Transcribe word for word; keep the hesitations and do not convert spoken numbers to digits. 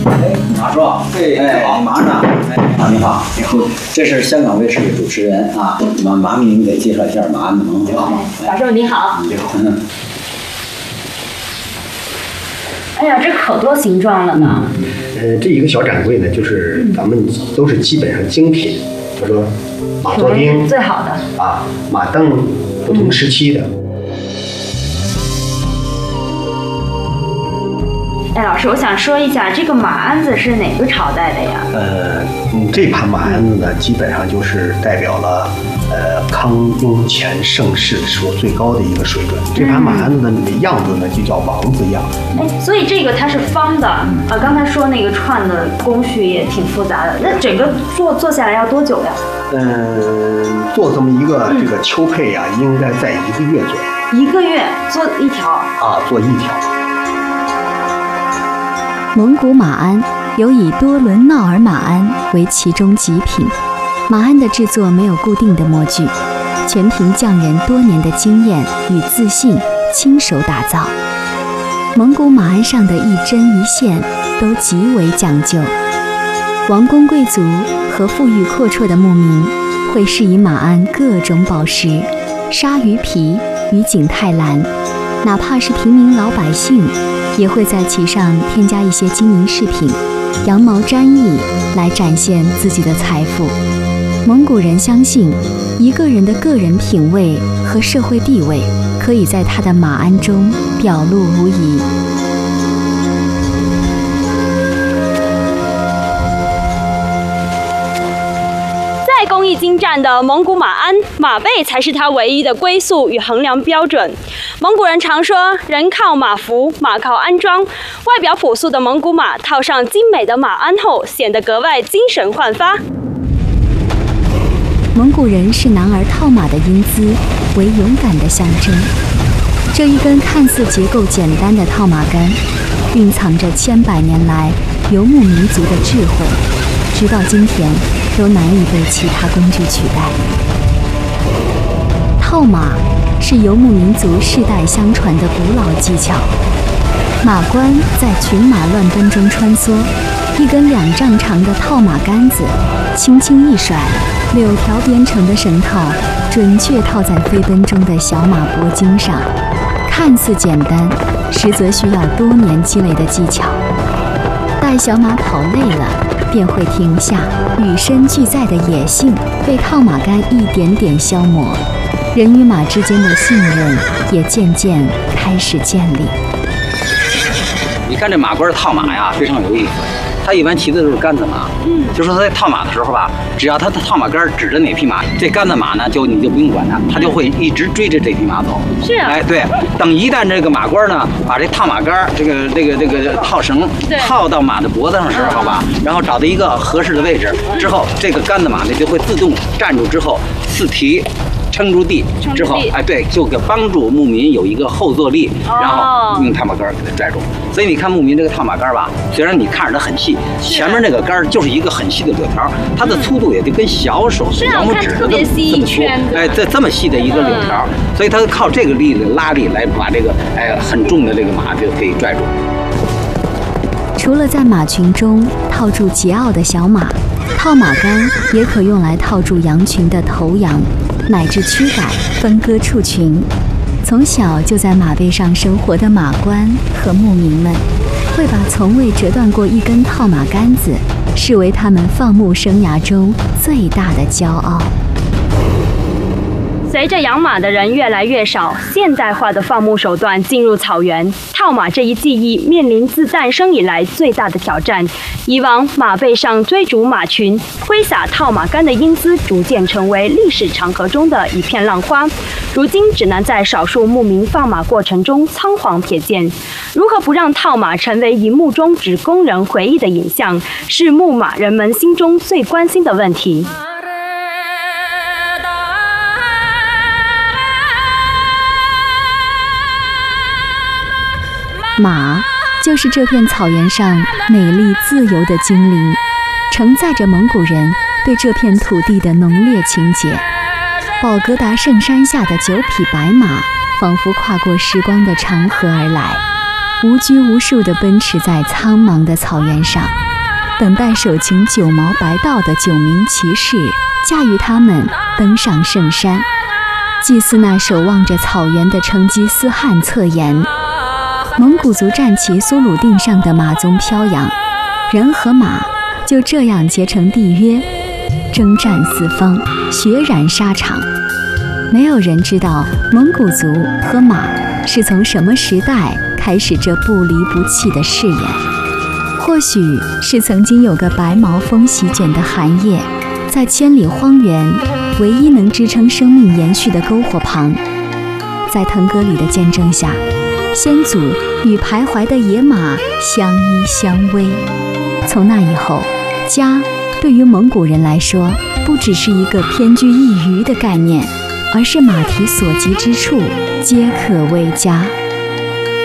哎，马壮，对，哎，马长，哎，啊，你好，你好，这是香港卫视的主持人啊，马马明给介绍一下马安农，你好， 马叔你好， 你好，嗯。 哎呀，这可多形状了呢。 呃，这一个小展柜呢，就是咱们都是基本上精品，比如说马座钉最好的啊，马镫不同时期的。 哎，老师，我想说一下，这个马鞍子是哪个朝代的呀？ 呃，嗯，这盘马鞍子呢，基本上就是代表了呃康雍乾盛世时候最高的一个水准。这盘马鞍子的样子呢，就叫王字样。 哎，所以这个它是方的啊。刚才说那个串的工序也挺复杂的，那整个做做下来要多久呀？ 嗯，做这么一个这个秋配呀、啊，应该在一个月左右。 一个月做一条啊，做一条。 蒙古马鞍有以多伦闹尔马鞍为其中极品。马鞍的制作没有固定的模具，全凭匠人多年的经验与自信亲手打造。蒙古马鞍上的一针一线都极为讲究。王公贵族和富裕阔绰的牧民会饰以马鞍各种宝石，鲨鱼皮与景泰蓝，哪怕是平民老百姓也会在其上添加一些金银饰品、羊毛毡翼来展现自己的财富。蒙古人相信，一个人的个人品味和社会地位可以在他的马鞍中表露无遗。 再工艺精湛的蒙古马鞍，马背才是它唯一的归宿与衡量标准。蒙古人常说，人靠马服，马靠鞍装。外表朴素的蒙古马套上精美的马鞍后，显得格外精神焕发。 蒙古人视男儿套马的英姿为勇敢的象征。这一根看似结构简单的套马杆，蕴藏着千百年来游牧民族的智慧，直到今天都难以被其他工具取代。套马是游牧民族世代相传的古老技巧。马官在群马乱奔中穿梭，一根两丈长的套马杆子轻轻一甩，柳条编成的绳套准确套在飞奔中的小马脖颈上，看似简单，实则需要多年积累的技巧。待小马跑累了，便会停下，与生俱在的野性被套马杆一点点消磨，人与马之间的信任也渐渐开始建立。 你看这马官套马呀，非常有意思。他一般骑的都是杆子马，嗯，就说他在套马的时候吧，只要他的套马杆指着哪匹马，这杆子马呢，就你就不用管它，他就会一直追着这匹马走。 是啊， 哎，对，等一旦这个马官呢，把这套马杆这个这个这个套绳套到马的脖子上时候吧，然后找到一个合适的位置之后，这个杆子马呢就会自动站住，之后四蹄撑住地之后，哎，对，就给帮助牧民有一个后坐力，然后用套马杆给它拽住。所以你看牧民这个套马杆吧，虽然你看着它很细，前面那个杆就是一个很细的柳条，它的粗度也就跟小手小拇指这么这么粗，哎，这这么细的一个柳条，所以它靠这个力的拉力来把这个哎很重的这个马就可以拽住。 除了在马群中套住桀骜的小马，套马杆也可用来套住羊群的头羊，乃至驱赶分割畜群。从小就在马背上生活的马官和牧民们，会把从未折断过一根套马杆子视为他们放牧生涯中最大的骄傲。 随着养马的人越来越少，现代化的放牧手段进入草原，套马这一技艺面临自诞生以来最大的挑战。以往马背上追逐马群，挥洒套马杆的英姿逐渐成为历史长河中的一片浪花，如今只能在少数牧民放马过程中仓皇瞥见。如何不让套马成为荧幕中只供人回忆的影像，是牧马人们心中最关心的问题。 马就是这片草原上美丽自由的精灵，承载着蒙古人对这片土地的浓烈情结。宝格达圣山下的九匹白马，仿佛跨过时光的长河而来， 无拘无束地奔驰在苍茫的草原上，等待手擎九毛白道的九名骑士驾驭他们登上圣山，祭祀那守望着草原的成吉思汗侧颜。蒙古族战旗苏鲁定上的马鬃飘扬，人和马就这样结成缔约，征战四方，血染沙场。没有人知道蒙古族和马是从什么时代开始这不离不弃的誓言。或许是曾经有个白毛风席卷的寒夜，在千里荒原唯一能支撑生命延续的篝火旁，在腾格里的见证下，先祖与徘徊的野马相依相偎。从那以后，家对于蒙古人来说，不只是一个偏居一隅的概念，而是马蹄所及之处皆可为家。